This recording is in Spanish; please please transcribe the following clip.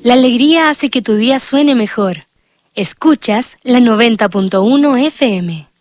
La alegría hace que tu día suene mejor. Escuchas la 90.1 FM.